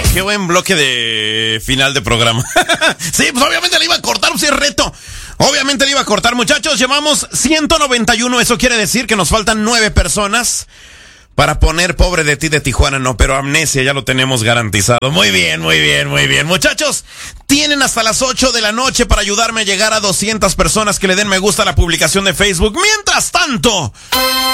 Qué buen bloque de final de programa. Sí, pues obviamente le iba a cortar, pues es reto. Obviamente le iba a cortar, muchachos. Llevamos 191, eso quiere decir que nos faltan 9 personas para poner Pobre de ti de Tijuana. No, pero Amnesia ya lo tenemos garantizado. Muy bien, muy bien, muy bien. Muchachos, tienen hasta las 8 de la noche para ayudarme a llegar a 200 personas que le den me gusta a la publicación de Facebook. Mientras tanto...